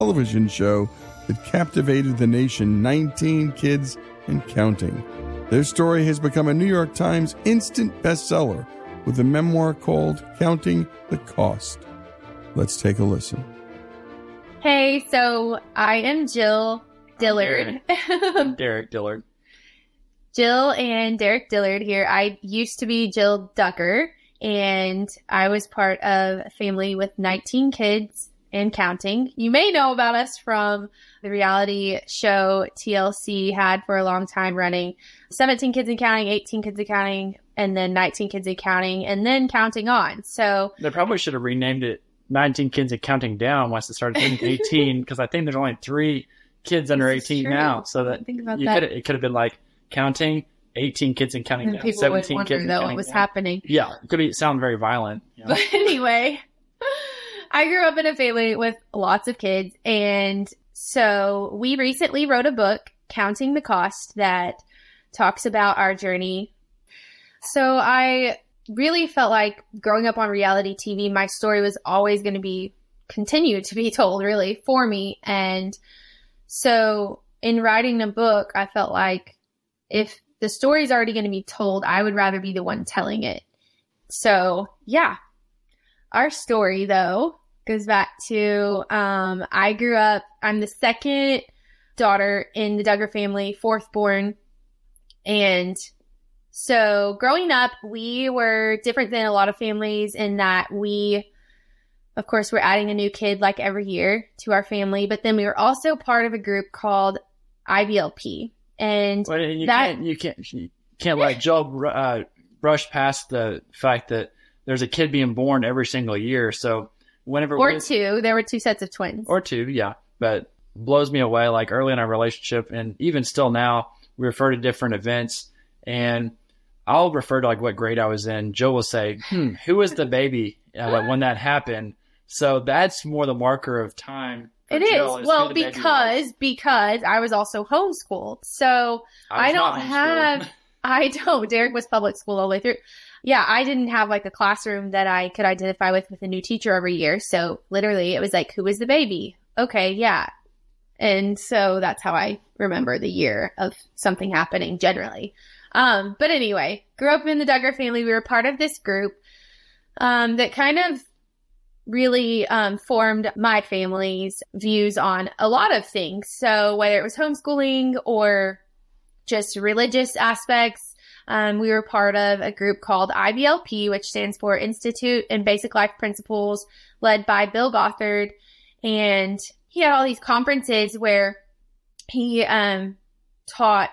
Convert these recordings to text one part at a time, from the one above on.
television show that captivated the nation, 19 Kids and Counting. Their story has become a New York Times instant bestseller with a memoir called Counting the Cost. Let's take a listen. Hey, so I am Jill Dillard. Derek Dillard. Jill and Derek Dillard here. I used to be Jill Ducker, and I was part of a family with 19 kids and counting. You may know about us from the reality show TLC had for a long time running. 17 Kids and Counting, 18 Kids and Counting, and then 19 Kids and Counting, and then Counting On. So they probably should have renamed it 19 Kids and Counting Down once it started hitting 18, because I think there's only 3 kids under 18 now. So that think about that. It could have been like Counting, 18 Kids and Counting and Down, people 17 would Kids wonder, and though, Counting what was down. happening. Yeah, it could sound very violent. You know? But anyway, I grew up in a family with lots of kids, and so we recently wrote a book, Counting the Cost, that talks about our journey. So I really felt like growing up on reality TV, my story was always going to continue to be told, really, for me. And so in writing a book, I felt like if the story is already going to be told, I would rather be the one telling it. So yeah, our story, though, goes back to I grew up, I'm the second daughter in the Duggar family, fourth born. And so growing up, we were different than a lot of families in that we, of course, we're adding a new kid like every year to our family. But then we were also part of a group called IBLP. And you can't let Joe brush past the fact that there's a kid being born every single year. So whenever there were 2 sets of twins. Or 2, yeah. But blows me away, like early in our relationship, and even still now, we refer to different events, and I'll refer to like what grade I was in. Joe will say, who was the baby when that happened? So that's more the marker of time. It is. Well, because I was also homeschooled. So I don't. Derek was public school all the way through. Yeah, I didn't have like a classroom that I could identify with a new teacher every year. So literally it was like, who was the baby? Okay, yeah. And so that's how I remember the year of something happening generally. But anyway, grew up in the Duggar family. We were part of this group that kind of really formed my family's views on a lot of things. So whether it was homeschooling or just religious aspects, we were part of a group called IBLP, which stands for Institute and Basic Life Principles, led by Bill Gothard. And he had all these conferences where he taught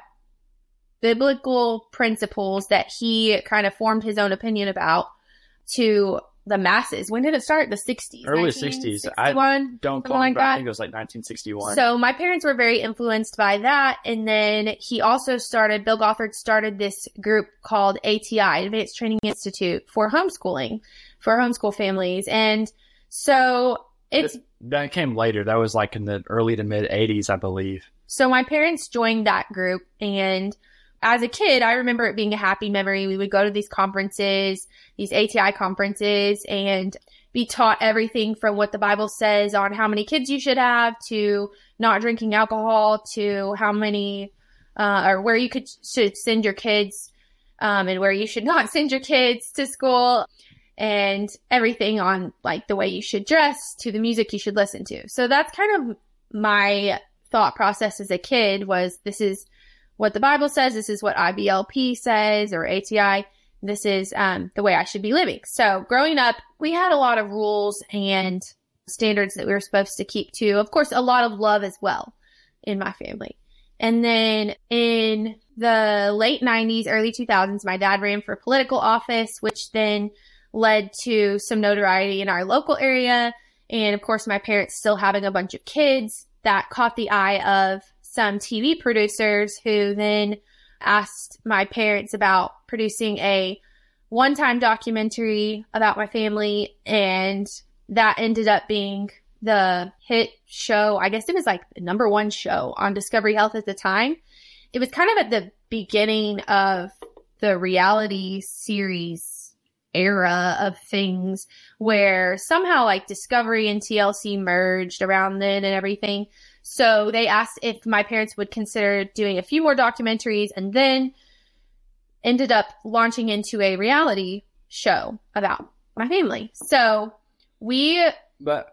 biblical principles that he kind of formed his own opinion about to the masses. When did it start? The 60s? Early 60s. I don't call like it, I think it was like 1961. So my parents were very influenced by that. And then he also Bill Gothard started this group called ATI, Advanced Training Institute, for homeschooling, for homeschool families. And so that came later. That was like in the early to mid 80s, I believe. So my parents joined that group, and as a kid, I remember it being a happy memory. We would go to these conferences, these ATI conferences, and be taught everything from what the Bible says on how many kids you should have, to not drinking alcohol, to how many, or where you should send your kids, and where you should not send your kids to school, and everything on like the way you should dress, to the music you should listen to. So that's kind of my thought process as a kid, was this is what the Bible says, this is what IBLP says, or ATI, this is the way I should be living. So growing up, we had a lot of rules and standards that we were supposed to keep to. Of course, a lot of love as well in my family. And then in the late 90s, early 2000s, my dad ran for political office, which then led to some notoriety in our local area. And of course, my parents still having a bunch of kids, that caught the eye of some TV producers, who then asked my parents about producing a one-time documentary about my family. And that ended up being the hit show. I guess it was like the #1 show on Discovery Health at the time. It was kind of at the beginning of the reality series era of things where somehow like Discovery and TLC merged around then and everything. So they asked if my parents would consider doing a few more documentaries, and then ended up launching into a reality show about my family. So not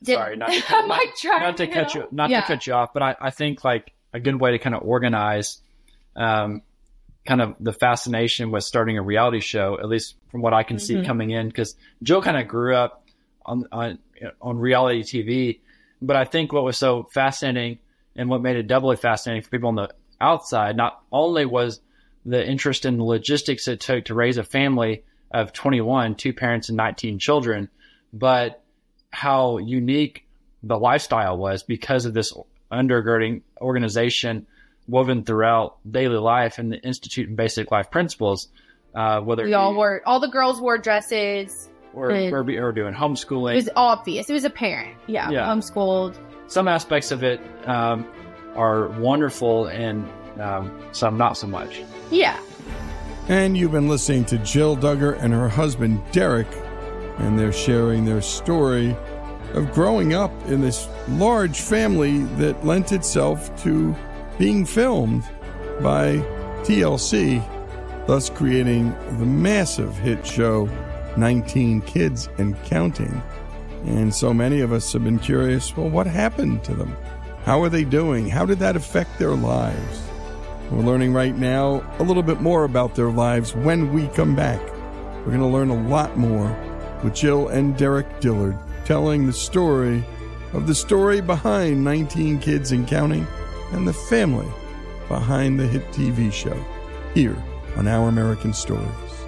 to cut you off, but I think like a good way to kind of organize kind of the fascination with starting a reality show, at least from what I can see coming in, because Jill kind of grew up on reality TV. But I think what was so fascinating and what made it doubly fascinating for people on the outside, not only was the interest in the logistics it took to raise a family of 21, 2 parents and 19 children, but how unique the lifestyle was because of this undergirding organization woven throughout daily life and the Institute and Basic Life Principles. All the girls wore dresses. Or doing homeschooling. It was obvious. It was apparent. Yeah. Homeschooled. Some aspects of it are wonderful and some not so much. Yeah. And you've been listening to Jill Duggar and her husband, Derek, and they're sharing their story of growing up in this large family that lent itself to being filmed by TLC, thus creating the massive hit show 19 Kids and Counting. And so many of us have been curious, well, what happened to them? How are they doing? How did that affect their lives? We're learning right now a little bit more about their lives when we come back. We're going to learn a lot more with Jill and Derek Dillard telling the story behind 19 Kids and Counting and the family behind the hit TV show here on Our American Stories.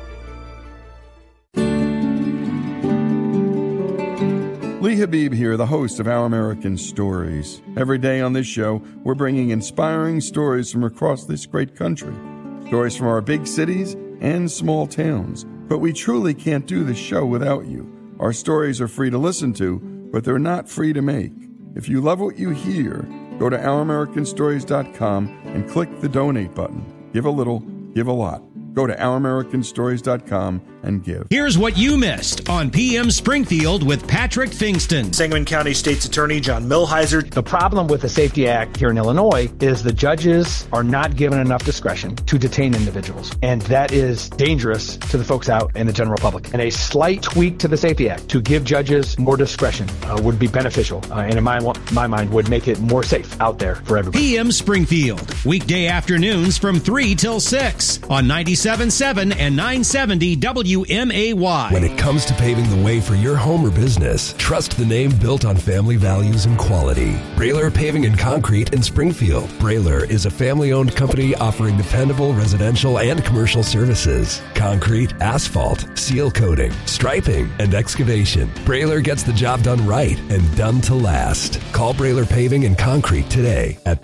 Lee Habib here, the host of Our American Stories. Every day on this show, we're bringing inspiring stories from across this great country. Stories from our big cities and small towns. But we truly can't do this show without you. Our stories are free to listen to, but they're not free to make. If you love what you hear, go to OurAmericanStories.com and click the donate button. Give a little, give a lot. Go to OurAmericanStories.com and give. Here's what you missed on PM Springfield with Patrick Fingston. Sangamon County State's Attorney John Milhiser. The problem with the Safety Act here in Illinois is the judges are not given enough discretion to detain individuals. And that is dangerous to the folks out in the general public. And a slight tweak to the Safety Act to give judges more discretion would be beneficial. And in my mind, would make it more safe out there for everybody. PM Springfield, weekday afternoons from 3 till 6 on 97.7 and 970 WMAY. When it comes to paving the way for your home or business, trust the name built on family values and quality. Brailer Paving and Concrete in Springfield. Brailer is a family-owned company offering dependable residential and commercial services. Concrete, asphalt, seal coating, striping, and excavation. Brailer gets the job done right and done to last. Call Brailer Paving and Concrete today at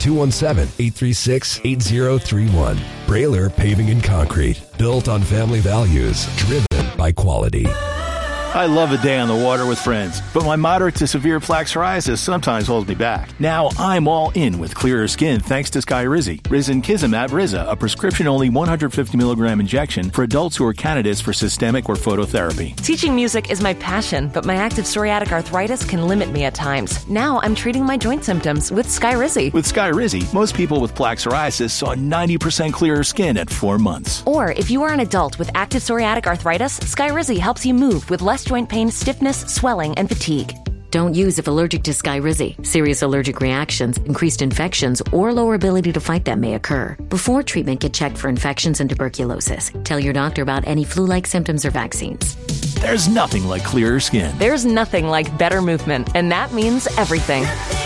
217-836-8031. Brailer Paving and Concrete. Built on family values, driven by quality. I love a day on the water with friends, but my moderate to severe plaque psoriasis sometimes holds me back. Now I'm all in with clearer skin thanks to Skyrizi. Risankizumab Riza, a prescription-only 150 milligram injection for adults who are candidates for systemic or phototherapy. Teaching music is my passion, but my active psoriatic arthritis can limit me at times. Now I'm treating my joint symptoms with Skyrizi. With Skyrizi, most people with plaque psoriasis saw 90% clearer skin at 4 months. Or if you are an adult with active psoriatic arthritis, Skyrizi helps you move with less joint pain, stiffness, swelling, and fatigue. Don't use if allergic to Skyrizi. Serious allergic reactions, increased infections, or lower ability to fight them may occur. Before treatment, get checked for infections and tuberculosis. Tell your doctor about any flu-like symptoms or vaccines. There's nothing like clearer skin. There's nothing like better movement, and that means everything.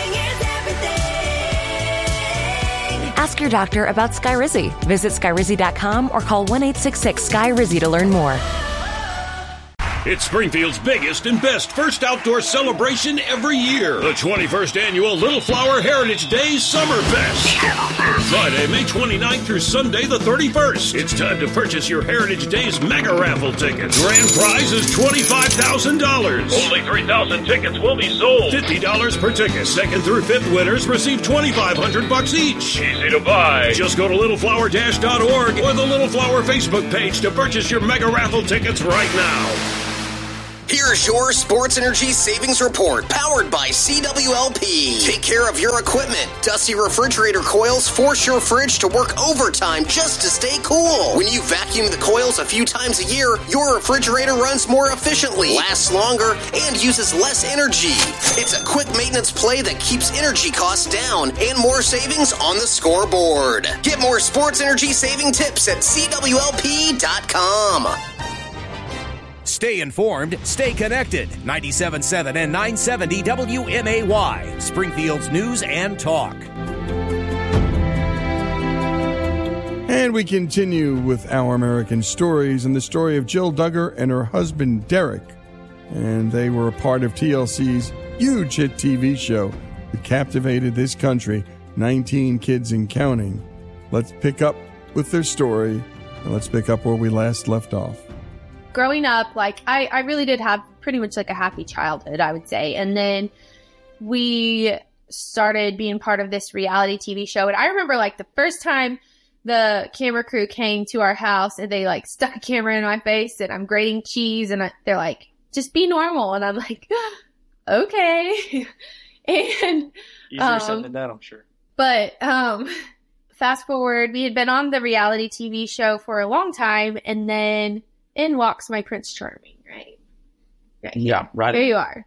Ask your doctor about Skyrizi. Visit Skyrizi.com or call 1-866-SKYRIZI to learn more. It's Springfield's biggest and best first outdoor celebration every year. The 21st Annual Little Flower Heritage Days Summerfest. Friday, May 29th through Sunday, the 31st. It's time to purchase your Heritage Days mega raffle tickets. Grand prize is $25,000. Only 3,000 tickets will be sold. $50 per ticket. Second through fifth winners receive $2,500 each. Easy to buy. Just go to littleflower-org or the Little Flower Facebook page to purchase your mega raffle tickets right now. Here's your Sports Energy Savings Report, powered by CWLP. Take care of your equipment. Dusty refrigerator coils force your fridge to work overtime just to stay cool. When you vacuum the coils a few times a year, your refrigerator runs more efficiently, lasts longer, and uses less energy. It's a quick maintenance play that keeps energy costs down and more savings on the scoreboard. Get more sports energy saving tips at CWLP.com. Stay informed, stay connected. 97.7 and 970 WMAY, Springfield's News and Talk. And we continue with Our American Stories and the story of Jill Duggar and her husband Derek. And they were a part of TLC's huge hit TV show that captivated this country, 19 Kids and Counting. Let's pick up with their story, and let's pick up where we last left off. Growing up, like, I really did have pretty much like a happy childhood, I would say. And then we started being part of this reality TV show. And I remember like the first time the camera crew came to our house and they like stuck a camera in my face and I'm grating cheese and they're like, just be normal. And I'm like, okay. And easier said than that, I'm sure. But fast forward, we had been on the reality TV show for a long time, and then in walks my Prince Charming, right? Yeah, right. There you are.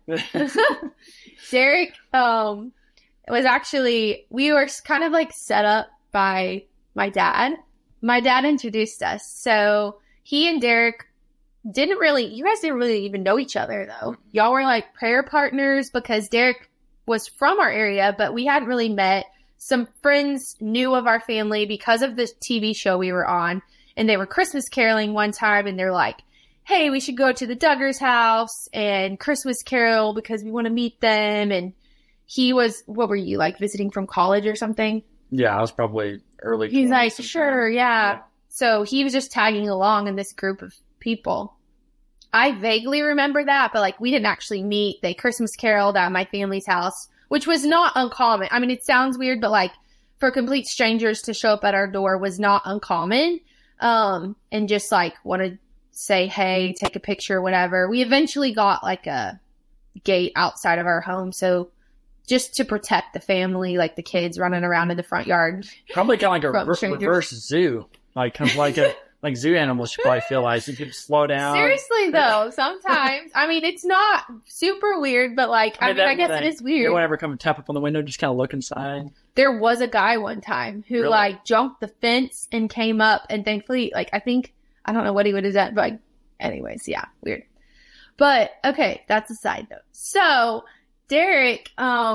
Derek was actually, we were kind of like set up by my dad. My dad introduced us. So he and Derek you guys didn't really even know each other though. Y'all were like prayer partners because Derek was from our area, but we hadn't really met. Some friends knew of our family because of the TV show we were on. And they were Christmas caroling one time, and they're like, hey, we should go to the Duggars' house and Christmas carol because we want to meet them. And he was, what were you, like visiting from college or something? Yeah, I was probably early. He's like, sure, yeah. So he was just tagging along in this group of people. I vaguely remember that, but like we didn't actually meet. They Christmas caroled at my family's house, which was not uncommon. I mean, it sounds weird, but like for complete strangers to show up at our door was not uncommon. And just like want to say, hey, take a picture, whatever. We eventually got like a gate outside of our home. So just to protect the family, like the kids running around in the front yard. Probably kind of like a reverse zoo, like kind of like like zoo animals should probably feel like you could slow down. Seriously though, sometimes, I mean, it's not super weird, but like, I guess it is weird. You don't ever come and tap up on the window, just kind of look inside. There was a guy one time who like jumped the fence and came up, and thankfully, like, I don't know what he would have done, but anyways, yeah, weird. But okay, that's a side note. So Derek,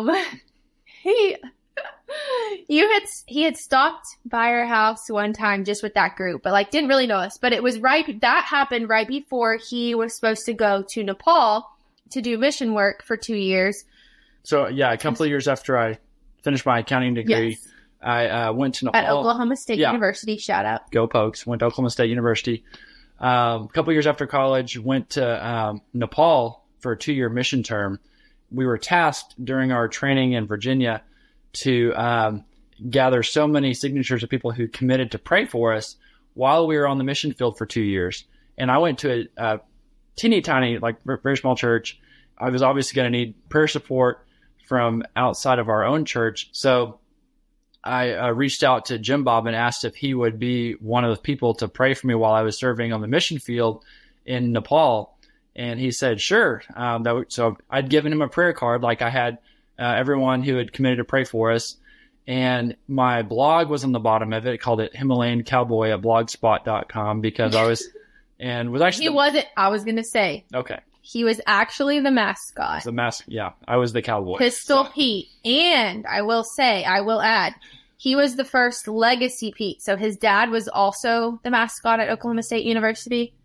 he had stopped by our house one time just with that group, but like didn't really know us. But it was that happened right before he was supposed to go to Nepal to do mission work for 2 years. So yeah, a couple of years after I finished my accounting degree, yes. I went to Nepal. At Oklahoma State University, shout out. Go Pokes. Went to Oklahoma State University. A couple of years after college, went to Nepal for a 2-year mission term. We were tasked during our training in Virginia to gather so many signatures of people who committed to pray for us while we were on the mission field for 2 years. And I went to a teeny tiny, like very small church. I was obviously going to need prayer support from outside of our own church. So I reached out to Jim Bob and asked if he would be one of the people to pray for me while I was serving on the mission field in Nepal. And he said, sure. So I'd given him a prayer card like I had everyone who had committed to pray for us. And my blog was on the bottom of it. I called it Himalayan Cowboy at blogspot.com because I was, and was actually. He wasn't, I was going to say. Okay. He was actually the mascot. Yeah, I was the cowboy. Pistol Pete. And I will add, he was the first legacy Pete. So his dad was also the mascot at Oklahoma State University.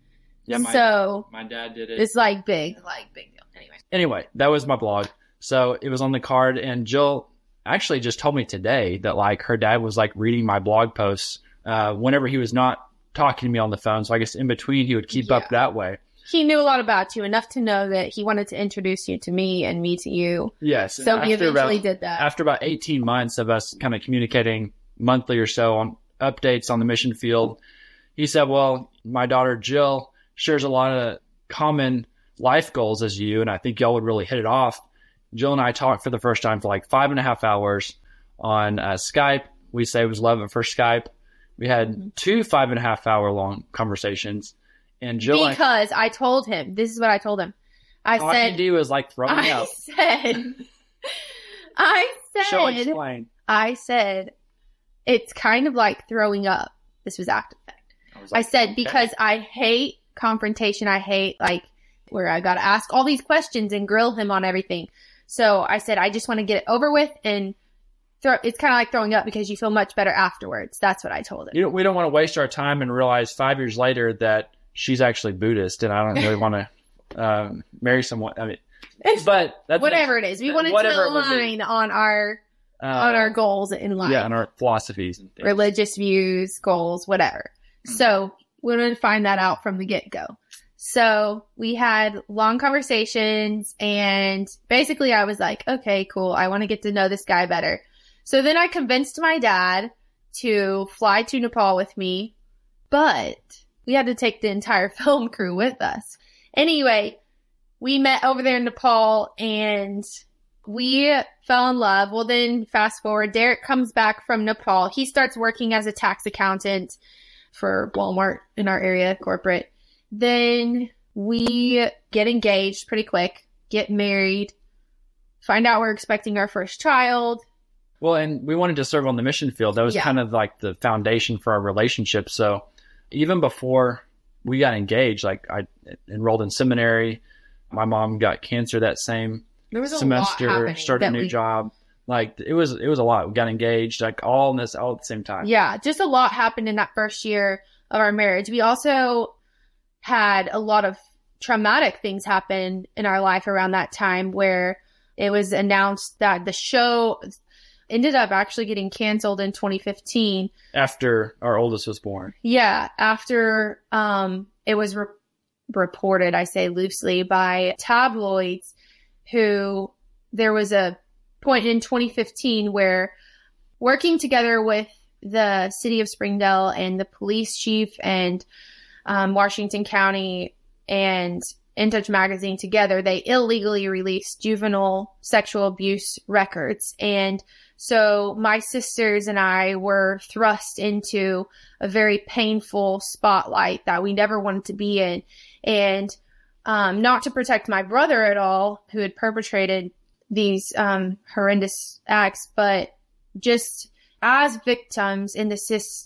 Yeah, so my dad did it. It's like big deal. Anyway, that was my blog. So it was on the card, and Jill actually just told me today that like her dad was like reading my blog posts whenever he was not talking to me on the phone. So I guess in between he would keep up that way. He knew a lot about you, enough to know that he wanted to introduce you to me and me to you. Yes. So he eventually did that. After about 18 months of us kind of communicating monthly or so on updates on the mission field, he said, well, my daughter Jill shares a lot of common life goals as you, and I think y'all would really hit it off. Jill and I talked for the first time for like 5.5 hours on Skype. We say it was love at first Skype. We had 2 5.5 hour long conversations. And Jill, because I told him, this is what I told him. I said, D was like throwing up. She'll explain. I said, it's kind of like throwing up. This was after the fact. I said, because I hate confrontation. I hate like where I got to ask all these questions and grill him on everything. So I said, I just want to get it over with, and it's kind of like throwing up because you feel much better afterwards. That's what I told him. We don't want to waste our time and realize 5 years later that she's actually Buddhist, and I don't really want to marry someone. I mean, but that's whatever it is. We wanted to align on our goals in life. Yeah, and our philosophies and things. Religious views, goals, whatever. So we wanted to find that out from the get-go. So we had long conversations, and basically I was like, okay, cool. I want to get to know this guy better. So then I convinced my dad to fly to Nepal with me, but we had to take the entire film crew with us. Anyway, we met over there in Nepal and we fell in love. Well, then fast forward, Derek comes back from Nepal. He starts working as a tax accountant for Walmart in our area, corporate. Then we get engaged pretty quick, get married, find out we're expecting our first child. Well, and we wanted to serve on the mission field. That was kind of like the foundation for our relationship. So even before we got engaged, like I enrolled in seminary, my mom got cancer that same semester, started a new job. Like it was a lot. We got engaged, like all at the same time. Yeah, just a lot happened in that first year of our marriage. We also had a lot of traumatic things happen in our life around that time, where it was announced that the show ended up actually getting canceled in 2015. After our oldest was born. Yeah, after it was reported, I say loosely, by tabloids, who there was a point in 2015 where, working together with the city of Springdale and the police chief and Washington County and In Touch magazine together, they illegally released juvenile sexual abuse records. And so my sisters and I were thrust into a very painful spotlight that we never wanted to be in. And not to protect my brother at all, who had perpetrated these horrendous acts, but just as victims in the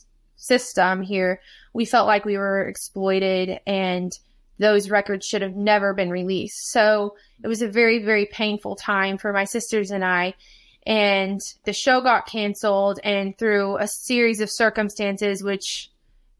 system here, we felt like we were exploited, and those records should have never been released. So it was a very, very painful time for my sisters and I. And the show got canceled, and through a series of circumstances, which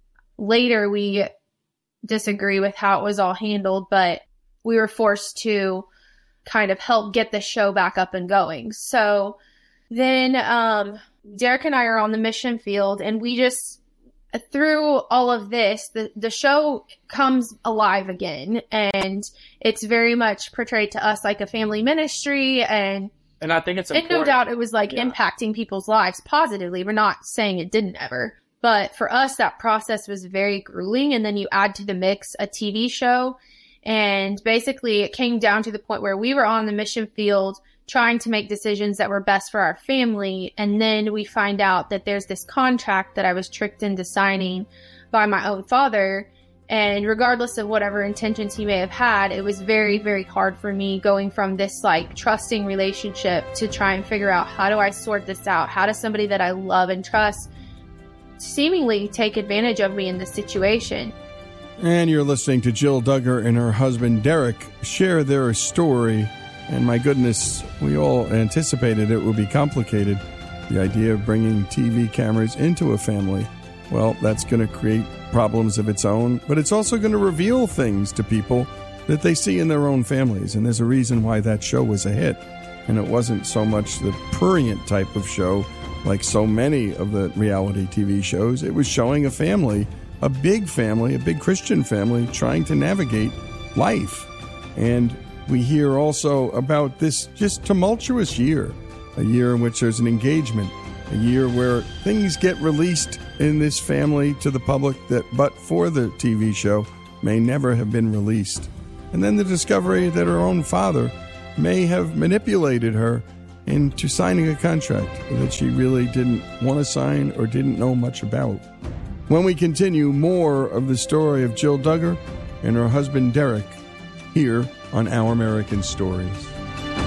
later we disagree with how it was all handled, but we were forced to kind of help get the show back up and going. So then Derek and I are on the mission field, and we just, through all of this, the show comes alive again, and it's very much portrayed to us like a family ministry, and I think it's important. And no doubt it was like impacting people's lives positively. We're not saying it didn't ever, but for us, that process was very grueling. And then you add to the mix a TV show, and basically it came down to the point where we were on the mission field trying to make decisions that were best for our family. And then we find out that there's this contract that I was tricked into signing by my own father. And regardless of whatever intentions he may have had, it was very, very hard for me going from this like trusting relationship to try and figure out, how do I sort this out? How does somebody that I love and trust seemingly take advantage of me in this situation? And you're listening to Jill Duggar and her husband Derek share their story. And my goodness, we all anticipated it would be complicated. The idea of bringing TV cameras into a family. well, that's going to create problems of its own, but it's also going to reveal things to people that they see in their own families. And there's a reason why that show was a hit. And it wasn't so much the prurient type of show like so many of the reality TV shows. It was showing a family, a big Christian family, trying to navigate life. And we hear also about this just tumultuous year, a year in which there's an engagement, a year where things get released in this family to the public that, but for the TV show, may never have been released. And then the discovery that her own father may have manipulated her into signing a contract that she really didn't want to sign or didn't know much about. When we continue, more of the story of Jill Duggar and her husband Derek here on Our American Stories.